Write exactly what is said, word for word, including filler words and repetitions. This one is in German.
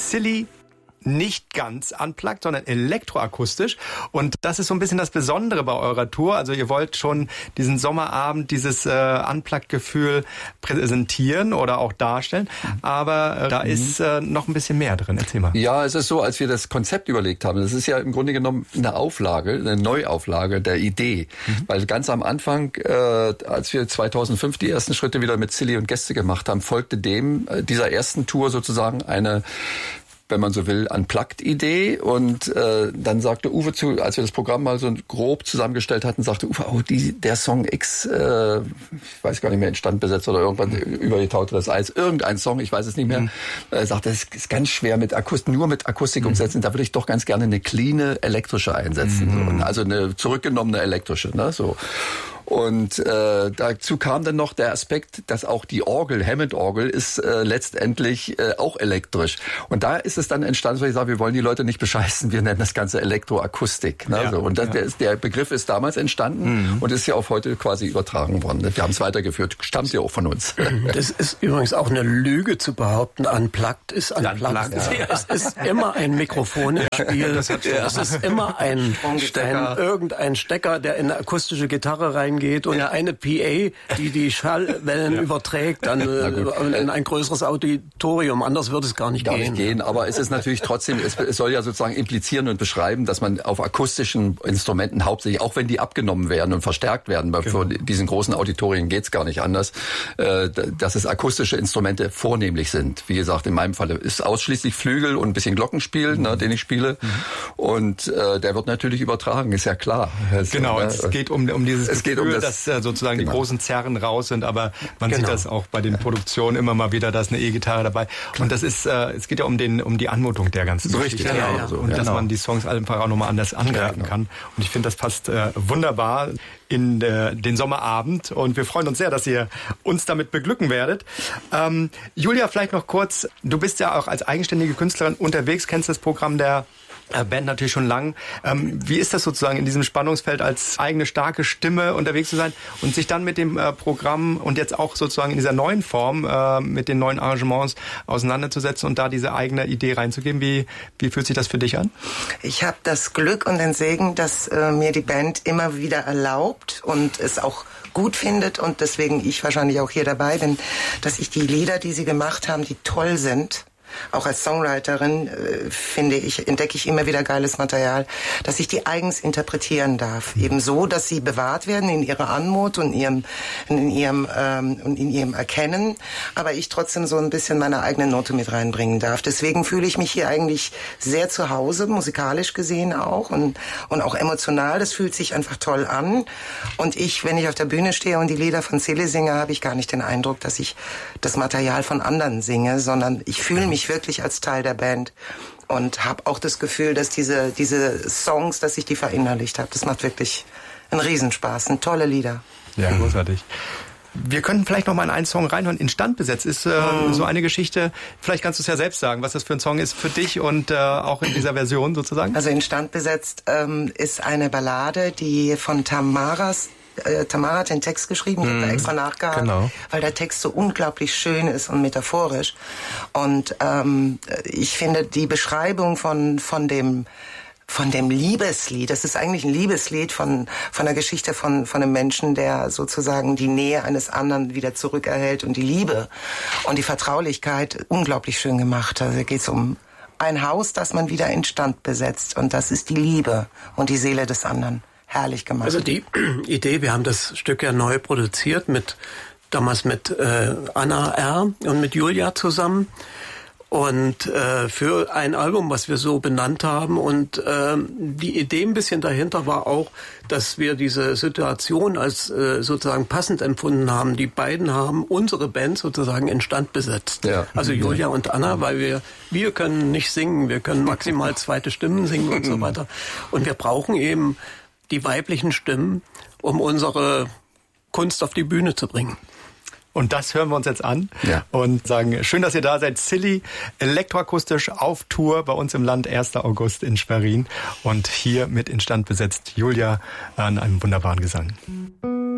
Silly nicht ganz unplugged, sondern elektroakustisch. Und das ist so ein bisschen das Besondere bei eurer Tour. Also ihr wollt schon diesen Sommerabend, dieses äh, Unplugged-Gefühl präsentieren oder auch darstellen. Aber äh, da mhm. ist äh, noch ein bisschen mehr drin. Erzähl mal. Ja, es ist so, als wir das Konzept überlegt haben, das ist ja im Grunde genommen eine Auflage, eine Neuauflage der Idee. Mhm. Weil ganz am Anfang, äh, als wir zweitausendfünf die ersten Schritte wieder mit Silly und Gäste gemacht haben, folgte dem, äh, dieser ersten Tour sozusagen eine, wenn man so will, Unplugged-Idee. Und äh, dann sagte Uwe zu, als wir das Programm mal so grob zusammengestellt hatten, sagte Uwe, oh, die, der Song X, äh, ich weiß gar nicht mehr, Instand besetzt oder irgendwann über die Taute des Eis, irgendein Song, ich weiß es nicht mehr, mhm. äh, sagte, das ist ganz schwer mit Akustik, nur mit Akustik mhm. umsetzen, da würde ich doch ganz gerne eine cleane elektrische einsetzen. Mhm. So. Also eine zurückgenommene elektrische, ne, so. Und äh, dazu kam dann noch der Aspekt, dass auch die Orgel, Hammond-Orgel, ist äh, letztendlich äh, auch elektrisch. Und da ist es dann entstanden, weil ich sage, wir wollen die Leute nicht bescheißen, wir nennen das Ganze Elektroakustik. Ne? Ja, so. Und das, ja. der, der Begriff ist damals entstanden mhm. und ist ja auf heute quasi übertragen worden. Wir haben es weitergeführt, stammt ja auch von uns. Das ist übrigens auch eine Lüge zu behaupten, unplugged ist unplugged. unplugged. Ja. Es ist immer ein Mikrofon im Spiel, das hat es ist immer ein, ein irgendein Stecker, der in eine akustische Gitarre reingeht. Geht und ja. eine P A, die die Schallwellen ja. überträgt, dann äh, in ein größeres Auditorium. Anders würde es gar nicht gar gehen. Nicht gehen. Aber es ist natürlich trotzdem, es, es soll ja sozusagen implizieren und beschreiben, dass man auf akustischen Instrumenten hauptsächlich, auch wenn die abgenommen werden und verstärkt werden, weil genau. für diesen großen Auditorien geht's gar nicht anders, äh, dass es akustische Instrumente vornehmlich sind. Wie gesagt, in meinem Fall ist ausschließlich Flügel und ein bisschen Glockenspiel, mhm. ne, den ich spiele. Mhm. Und äh, der wird natürlich übertragen, ist ja klar. Also, genau, es äh, geht um, um dieses es geht um das, dass äh, sozusagen genau. die großen Zerren raus sind, aber man genau. sieht das auch bei den Produktionen immer mal wieder, da ist eine E-Gitarre dabei. Klar. Und das ist, äh, es geht ja um den, um die Anmutung der ganzen so Geschichte. Richtig, ja, ja, ja. Und ja, dass genau. man die Songs einfach auch nochmal anders angreifen ja, genau. kann. Und ich finde, das passt äh, wunderbar in äh, den Sommerabend. Und wir freuen uns sehr, dass ihr uns damit beglücken werdet. Ähm, Julia, vielleicht noch kurz, du bist ja auch als eigenständige Künstlerin unterwegs, kennst das Programm der Band natürlich schon lang. Ähm, wie ist das sozusagen in diesem Spannungsfeld als eigene starke Stimme unterwegs zu sein und sich dann mit dem äh, Programm und jetzt auch sozusagen in dieser neuen Form äh, mit den neuen Arrangements auseinanderzusetzen und da diese eigene Idee reinzugeben? Wie, wie fühlt sich das für dich an? Ich habe das Glück und den Segen, dass äh, mir die Band immer wieder erlaubt und es auch gut findet und deswegen ich wahrscheinlich auch hier dabei bin, dass ich die Lieder, die sie gemacht haben, die toll sind, auch als Songwriterin äh, finde ich, entdecke ich immer wieder geiles Material, dass ich die eigens interpretieren darf. Eben so, dass sie bewahrt werden in ihrer Anmut und ihrem, in ihrem, ähm, und in ihrem Erkennen, aber ich trotzdem so ein bisschen meine eigene Note mit reinbringen darf. Deswegen fühle ich mich hier eigentlich sehr zu Hause, musikalisch gesehen auch und, und auch emotional. Das fühlt sich einfach toll an. Und ich, wenn ich auf der Bühne stehe und die Lieder von Silly singe, habe ich gar nicht den Eindruck, dass ich das Material von anderen singe, sondern ich fühle mich wirklich als Teil der Band und habe auch das Gefühl, dass diese diese Songs, dass ich die verinnerlicht habe. Das macht wirklich einen Riesenspaß, sind tolle Lieder. Ja, großartig. Wir könnten vielleicht noch mal in einen Song reinhören. Instand besetzt ist äh, mm. so eine Geschichte. Vielleicht kannst du es ja selbst sagen, was das für ein Song ist für dich und äh, auch in dieser Version sozusagen. Also Instand besetzt ähm, ist eine Ballade, die von Tamaras Äh, Tamara hat den Text geschrieben, ich mm, habe da extra nachgehakt, genau. weil der Text so unglaublich schön ist und metaphorisch. Und ähm, ich finde die Beschreibung von von dem von dem Liebeslied, das ist eigentlich ein Liebeslied von von der Geschichte von von einem Menschen, der sozusagen die Nähe eines anderen wieder zurückerhält und die Liebe und die Vertraulichkeit unglaublich schön gemacht. Also geht es um ein Haus, das man wieder instand besetzt und das ist die Liebe und die Seele des anderen. Herrlich gemacht. Also die Idee, wir haben das Stück ja neu produziert, mit damals mit äh, Anna R. und mit Julia zusammen. Und äh, für ein Album, was wir so benannt haben. Und äh, die Idee ein bisschen dahinter war auch, dass wir diese Situation als äh, sozusagen passend empfunden haben. Die beiden haben unsere Band sozusagen instand besetzt. Ja. Also Julia und Anna, weil wir wir können nicht singen, wir können maximal zweite Stimmen singen und so weiter. Und wir brauchen eben die weiblichen Stimmen, um unsere Kunst auf die Bühne zu bringen. Und das hören wir uns jetzt an ja. und sagen, schön, dass ihr da seid. Silly, elektroakustisch auf Tour bei uns im Land, erster August in Schwerin. Und hier mit instand besetzt Julia an einem wunderbaren Gesang.